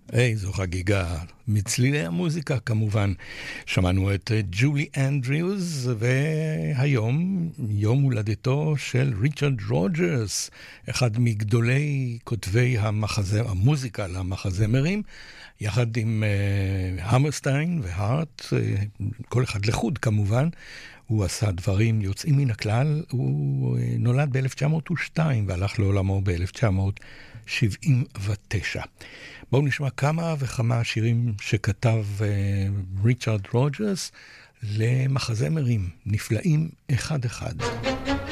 איזו חגיגה, מצלילי המוזיקה כמובן. שמענו את ג'ולי אנדריוז, והיום יום הולדתו של ריצ'רד רוג'רס, אחד מגדולי כותבי המוזיקה למחזמרים, יחד עם המרסטיין והארט, כל אחד לחוד כמובן. הוא עשה דברים יוצאים מן הכלל. הוא נולד ב-1902 והלך לעולמו ב-1979. בואו נשמע כמה וכמה שירים שכתב ריצ'רד רוג'רס למחזמרים נפלאים אחד אחד.